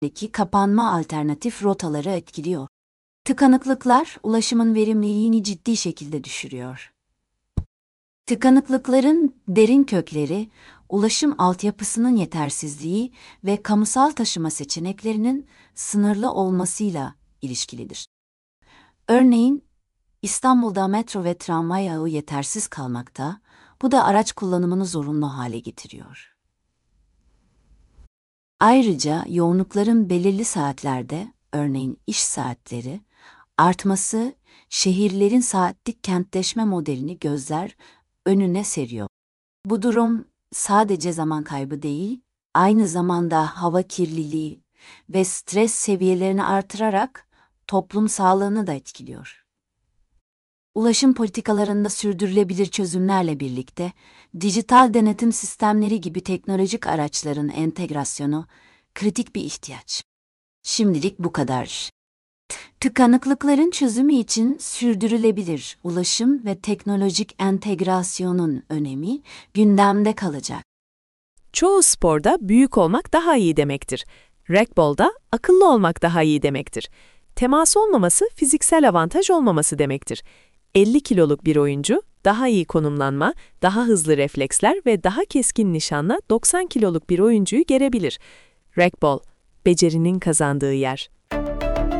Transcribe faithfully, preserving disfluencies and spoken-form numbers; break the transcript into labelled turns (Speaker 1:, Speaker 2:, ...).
Speaker 1: kapanma alternatif rotaları etkiliyor. Tıkanıklıklar ulaşımın verimliliğini ciddi şekilde düşürüyor. Tıkanıklıkların derin kökleri, ulaşım altyapısının yetersizliği ve kamusal taşıma seçeneklerinin sınırlı olmasıyla ilişkilidir. Örneğin, İstanbul'da metro ve tramvay ağı yetersiz kalmakta, bu da araç kullanımını zorunlu hale getiriyor. Ayrıca yoğunlukların belirli saatlerde, örneğin iş saatleri, artması, şehirlerin saatlik kentleşme modelini gözler önüne seriyor. Bu durum sadece zaman kaybı değil, aynı zamanda hava kirliliği ve stres seviyelerini artırarak toplum sağlığını da etkiliyor. Ulaşım politikalarında sürdürülebilir çözümlerle birlikte, dijital denetim sistemleri gibi teknolojik araçların entegrasyonu kritik bir ihtiyaç. Şimdilik bu kadar. Tıkanıklıkların çözümü için sürdürülebilir ulaşım ve teknolojik entegrasyonun önemi gündemde kalacak.
Speaker 2: Çoğu sporda büyük olmak daha iyi demektir. Racquetball'da akıllı olmak daha iyi demektir. Temas olmaması fiziksel avantaj olmaması demektir. elli kiloluk bir oyuncu daha iyi konumlanma, daha hızlı refleksler ve daha keskin nişanla doksan kiloluk bir oyuncuyu gerebilir. Racquetball, becerinin kazandığı yer.